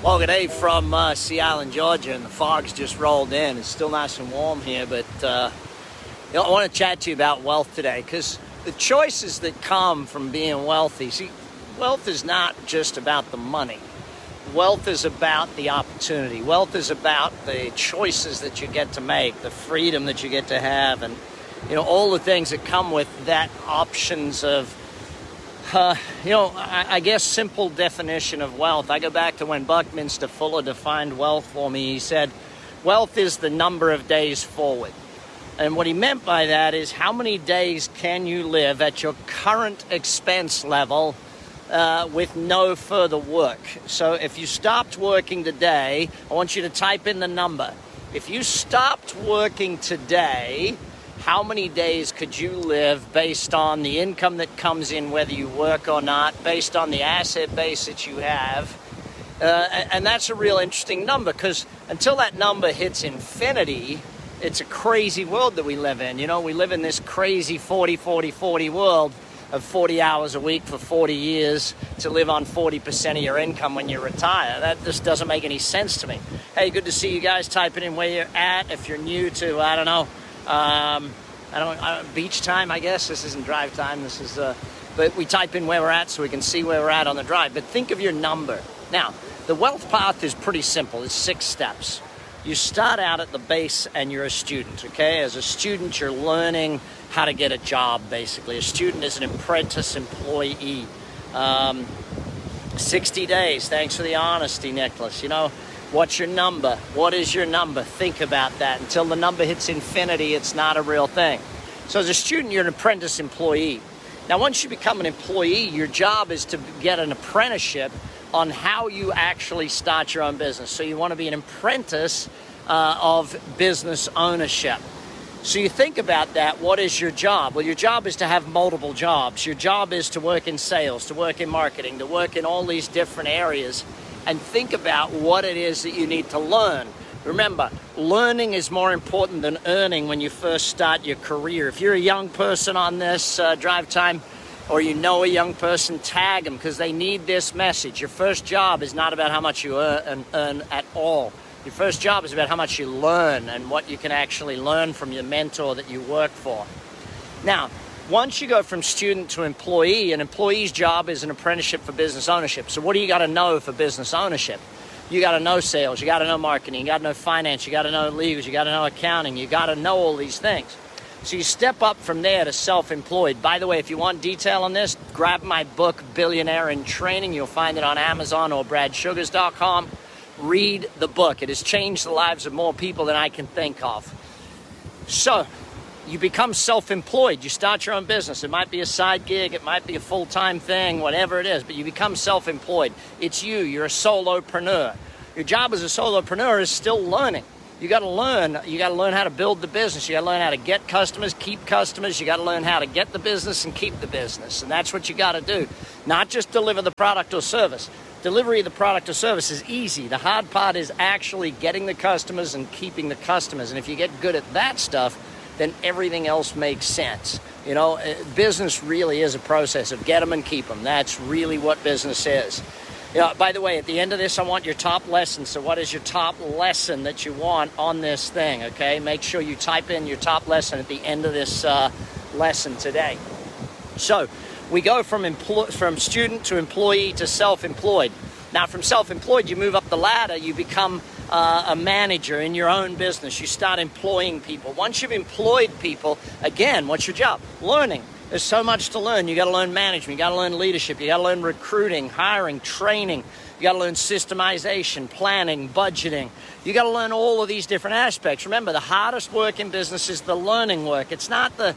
Oh, good day from Sea Island, Georgia, and the fog's just rolled in. It's still nice and warm here, but I want to chat to you about wealth today because the choices that come from being wealthy, see, wealth is not just about the money. Wealth is about the opportunity. Wealth is about the choices that you get to make, the freedom that you get to have, and all the things that come with that options of I guess simple definition of wealth. I go back to when Buckminster Fuller defined wealth for me. He said, wealth is the number of days forward. And what he meant by that is how many days can you live at your current expense level with no further work. So if you stopped working today, I want you to type in the number. If you stopped working today, how many days could you live based on the income that comes in, whether you work or not, based on the asset base that you have? And that's a real interesting number because until that number hits infinity, it's a crazy world that we live in. We live in this crazy 40 world of 40 hours a week for 40 years to live on 40% of your income when you retire. That just doesn't make any sense to me. Hey, good to see you guys typing in where you're at. If you're new to, beach time, I guess. This isn't drive time. This is, but we type in where we're at so we can see where we're at on the drive. But think of your number. Now, the wealth path is pretty simple. It's 6 steps. You start out at the base and you're a student, okay? As a student, you're learning how to get a job, basically. A student is an apprentice employee. 60 days. Thanks for the honesty, Nicholas. What's your number? What is your number? Think about that. Until the number hits infinity, it's not a real thing. So as a student, you're an apprentice employee. Now, once you become an employee, your job is to get an apprenticeship on how you actually start your own business. So you want to be an apprentice of business ownership. So you think about that. What is your job? Well, your job is to have multiple jobs. Your job is to work in sales, to work in marketing, to work in all these different areas. And think about what it is that you need to learn. Remember, learning is more important than earning when you first start your career. If you're a young person on this drive time, or a young person, tag them because they need this message. Your first job is not about how much you earn at all. Your first job is about how much you learn and what you can actually learn from your mentor that you work for. Now, once you go from student to employee, an employee's job is an apprenticeship for business ownership. So what do you got to know for business ownership? You got to know sales, you got to know marketing, you got to know finance, you got to know legals, you got to know accounting, you got to know all these things. So you step up from there to self-employed. By the way, if you want detail on this, grab my book, Billionaire in Training. You'll find it on Amazon or bradsugars.com. Read the book. It has changed the lives of more people than I can think of. So you become self-employed. You start your own business. It might be a side gig. It might be a full-time thing, whatever it is. But you become self-employed. It's you. You're a solopreneur. Your job as a solopreneur is still learning. You got to learn. You got to learn how to build the business. You got to learn how to get customers, keep customers. You got to learn how to get the business and keep the business. And that's what you got to do. Not just deliver the product or service. Delivery of the product or service is easy. The hard part is actually getting the customers and keeping the customers. And if you get good at that stuff, then everything else makes sense. Business really is a process of get them and keep them. That's really what business is. By the way, at the end of this, I want your top lesson. So what is your top lesson that you want on this thing, okay? Make sure you type in your top lesson at the end of this lesson today. So we go from student to employee to self-employed. Now, from self-employed, you move up the ladder. You become a manager in your own business. You start employing people. Once you've employed people, again, what's your job? Learning. There's so much to learn. You got to learn management. You got to learn leadership. You got to learn recruiting, hiring, training. You got to learn systemization, planning, budgeting. You got to learn all of these different aspects. Remember, the hardest work in business is the learning work. It's not the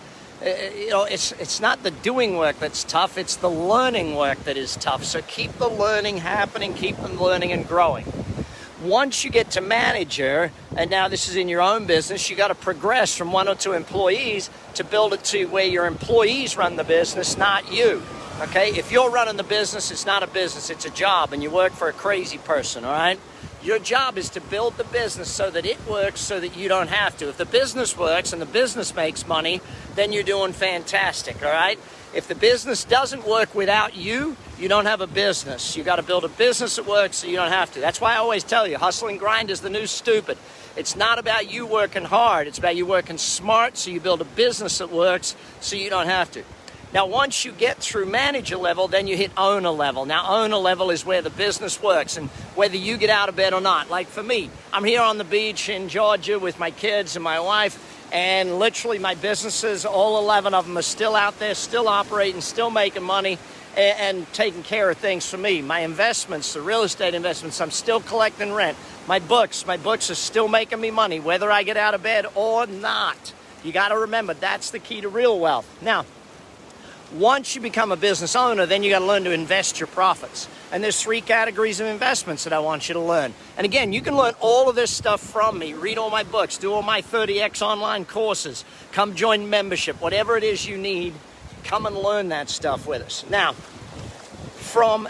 it's not the doing work that's tough. It's the learning work that is tough. So keep the learning happening. Keep them learning and growing. Once you get to manager, and now this is in your own business, you got to progress from 1 or 2 employees to build it to where your employees run the business, not you. Okay? If you're running the business, it's not a business, it's a job, and you work for a crazy person, all right? Your job is to build the business so that it works so that you don't have to. If the business works and the business makes money, then you're doing fantastic, all right? If the business doesn't work without you, you don't have a business. You got to build a business that works so you don't have to. That's why I always tell you, hustle and grind is the new stupid. It's not about you working hard. It's about you working smart so you build a business that works so you don't have to. Now, once you get through manager level, then you hit owner level. Now, owner level is where the business works and whether you get out of bed or not. Like for me, I'm here on the beach in Georgia with my kids and my wife, and literally my businesses, all 11 of them are still out there, still operating, still making money and taking care of things for me. My investments, the real estate investments, I'm still collecting rent. My books are still making me money, whether I get out of bed or not. You got to remember, that's the key to real wealth. Now, once you become a business owner, then you got to learn to invest your profits. And there's 3 categories of investments that I want you to learn. And again, you can learn all of this stuff from me. Read all my books, do all my 30X online courses, come join membership, whatever it is you need, come and learn that stuff with us. Now, from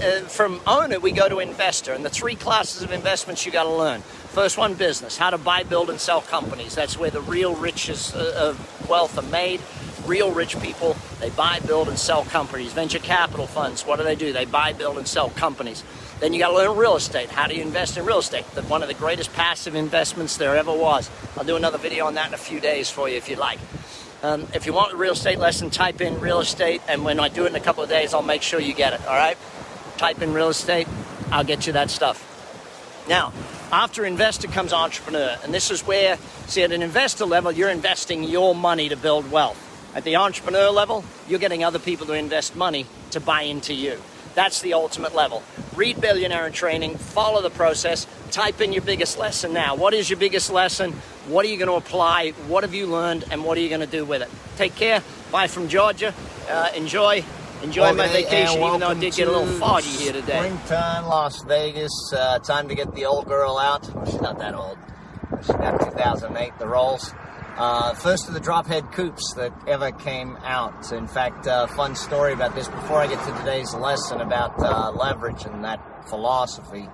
owner, we go to investor, and the 3 classes of investments you got to learn. First one, business, how to buy, build, and sell companies. That's where the real riches of wealth are made. Real rich people, they buy, build, and sell companies. Venture capital funds, what do? They buy, build, and sell companies. Then you got to learn real estate. How do you invest in real estate? One of the greatest passive investments there ever was. I'll do another video on that in a few days for you if you'd like. If you want a real estate lesson, type in real estate, and when I do it in a couple of days, I'll make sure you get it, all right? Type in real estate, I'll get you that stuff. Now, after investor comes entrepreneur, and this is where, see, at an investor level, you're investing your money to build wealth. At the entrepreneur level, you're getting other people to invest money to buy into you. That's the ultimate level. Read Billionaire in Training, follow the process, type in your biggest lesson now. What is your biggest lesson? What are you going to apply? What have you learned? And what are you going to do with it? Take care. Bye from Georgia. Enjoy my vacation, even though it did get a little foggy here today. Springtime, Las Vegas. Time to get the old girl out. Well, she's not that old. She got 2008, the rolls. First of the drop head coupes that ever came out. In fact, fun story about this before I get to today's lesson about leverage and that philosophy.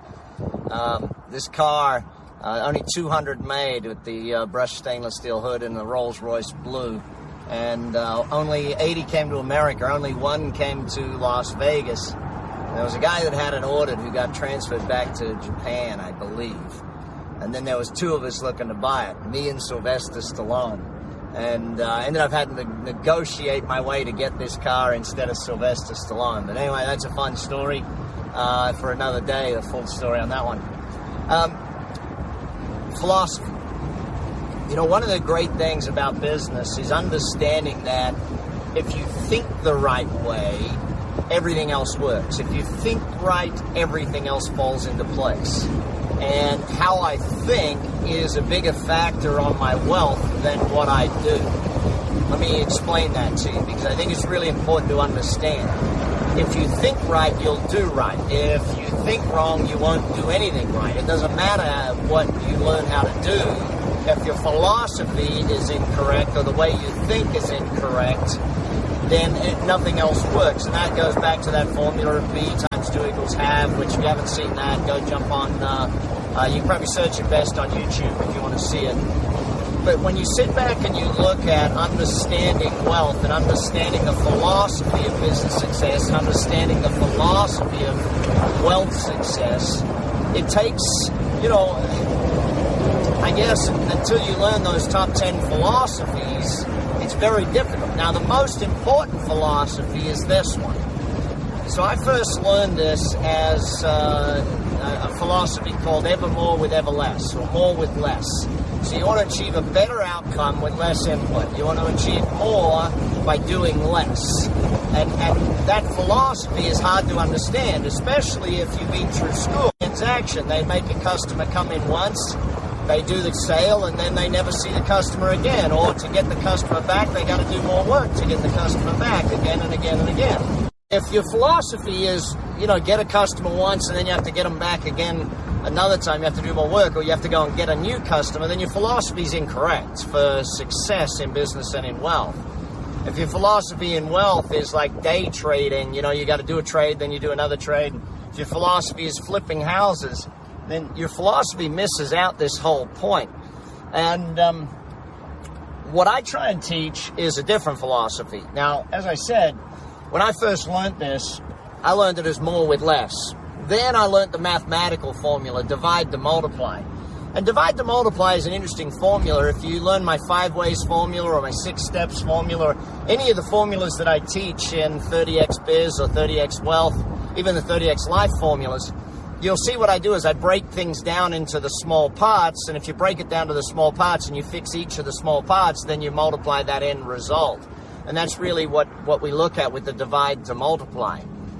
This car, only 200 made with the brushed stainless steel hood and the Rolls-Royce blue. And only 80 came to America. Only 1 came to Las Vegas. And there was a guy that had it ordered who got transferred back to Japan, I believe. And then there was 2 of us looking to buy it, me and Sylvester Stallone. And I ended up having to negotiate my way to get this car instead of Sylvester Stallone. But anyway, that's a fun story for another day, the full story on that one. Philosophy. You know, one of the great things about business is understanding that if you think the right way, everything else works. If you think right, everything else falls into place. And how I think is a bigger factor on my wealth than what I do. Let me explain that to you, because I think it's really important to understand. If you think right, you'll do right. If you think wrong, you won't do anything right. It doesn't matter what you learn how to do. If your philosophy is incorrect or the way you think is incorrect, then nothing else works. And that goes back to that formula of B times 2 equals have, which if you haven't seen that, go jump on, you can probably search it best on YouTube if you want to see it. But when you sit back and you look at understanding wealth and understanding the philosophy of business success and understanding the philosophy of wealth success, it takes, you know, I guess until you learn those top 10 philosophies, it's very difficult. Now, the most important philosophy is this one. So I first learned this as a philosophy called ever more with ever less, or more with less. So you want to achieve a better outcome with less input. You want to achieve more by doing less. And that philosophy is hard to understand, especially if you've been through school. Transaction, they make a customer come in once, they do the sale, and then they never see the customer again. Or to get the customer back, they got to do more work to get the customer back again and again and again. If your philosophy is, you know, get a customer once and then you have to get them back again another time, you have to do more work, or you have to go and get a new customer, then your philosophy is incorrect for success in business and in wealth. If your philosophy in wealth is like day trading, you know, you got to do a trade, then you do another trade. If your philosophy is flipping houses, then your philosophy misses out this whole point. And what I try and teach is a different philosophy. Now, as I said, when I first learned this, I learned it as more with less. Then I learned the mathematical formula, divide to multiply. And divide to multiply is an interesting formula. If you learn my 5 ways formula or my 6 steps formula, or any of the formulas that I teach in 30x Biz or 30x Wealth, even the 30x Life formulas, you'll see what I do is I break things down into the small parts, and if you break it down to the small parts and you fix each of the small parts, then you multiply that end result. And that's really what we look at with the divide to multiply.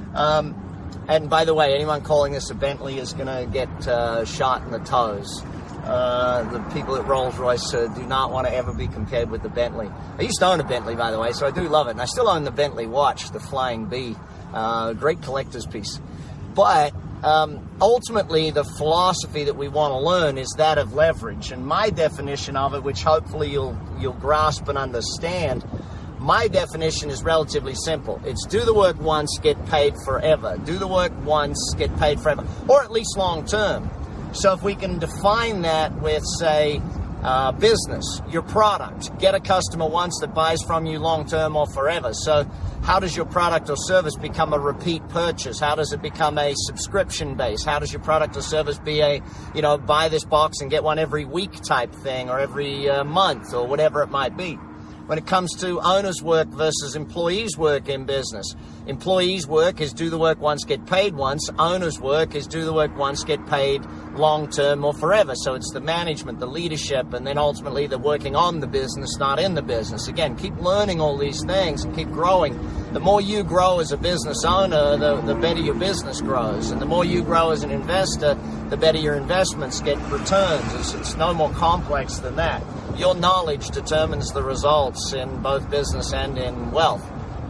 And by the way, anyone calling this a Bentley is going to get shot in the toes. The people at Rolls-Royce do not want to ever be compared with the Bentley. I used to own a Bentley, by the way, so I do love it. And I still own the Bentley watch, the Flying Bee. Great collector's piece. But ultimately, the philosophy that we want to learn is that of leverage. And my definition of it, which hopefully you'll grasp and understand, my definition is relatively simple. It's do the work once, get paid forever. Do the work once, get paid forever. Or at least long term. So if we can define that with, say, business, your product, get a customer once that buys from you long term or forever. So how does your product or service become a repeat purchase? How does it become a subscription base? How does your product or service be a, buy this box and get one every week type thing, or every month, or whatever it might be? When it comes to owner's work versus employee's work in business, employee's work is do the work once, get paid once. Owner's work is do the work once, get paid long term or forever. So it's the management, the leadership, and then ultimately the working on the business, not in the business. Again, keep learning all these things and keep growing. The more you grow as a business owner, the better your business grows. And the more you grow as an investor, the better your investments get returns. It's no more complex than that. Your knowledge determines the results in both business and in wealth.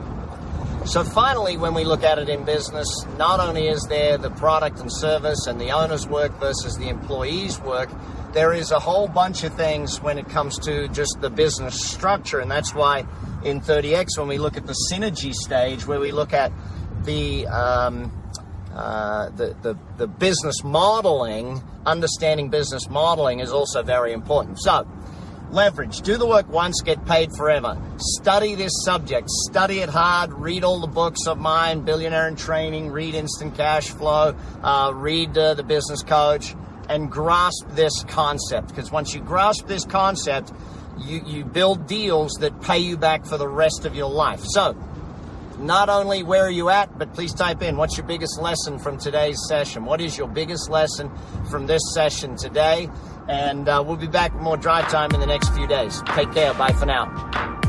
So finally, when we look at it in business, not only is there the product and service and the owner's work versus the employee's work, there is a whole bunch of things when it comes to just the business structure. And that's why in 30X, when we look at the synergy stage, where we look at the business modeling, understanding business modeling is also very important. So, leverage. Do the work once, get paid forever. Study this subject. Study it hard. Read all the books of mine, Billionaire in Training, read Instant Cash Flow, read The Business Coach, and grasp this concept. Because once you grasp this concept, you build deals that pay you back for the rest of your life. So, not only where are you at, but please type in, what's your biggest lesson from today's session? What is your biggest lesson from this session today? And we'll be back with more drive time in the next few days. Take care. Bye for now.